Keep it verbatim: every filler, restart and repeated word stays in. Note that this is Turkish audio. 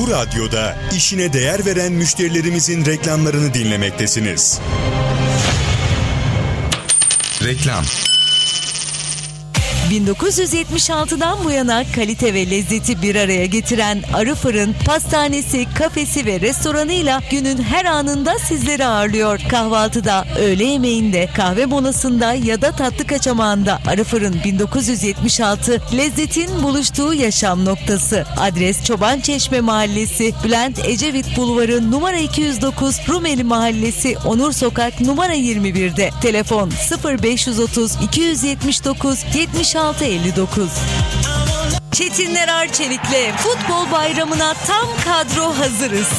bu radyoda işine değer veren müşterilerimizin reklamlarını dinlemektesiniz. Reklam. bin dokuz yüz yetmiş altıdan bu yana kalite ve lezzeti bir araya getiren Arı Fırın, pastanesi, kafesi ve restoranıyla günün her anında sizleri ağırlıyor. Kahvaltıda, öğle yemeğinde, kahve molasında ya da tatlı kaçamağında Arı Fırın bin dokuz yüz yetmiş altı lezzetin buluştuğu yaşam noktası. Adres Çobançeşme Mahallesi, Bülent Ecevit Bulvarı numara iki yüz dokuz, Rumeli Mahallesi, Onur Sokak numara yirmi birde. Telefon sıfır beş otuz iki yüz yetmiş dokuz yetmiş altı elli dokuz. Çetinler Arçelik'le futbol bayramına tam kadro hazırız.